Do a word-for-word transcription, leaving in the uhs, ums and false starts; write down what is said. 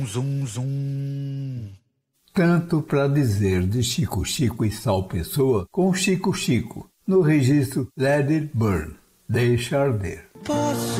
Zum, zum. Tanto para dizer de Chico Chico e Sal Pessoa com Chico Chico, no registro Let It Burn, Deixa Arder. Posso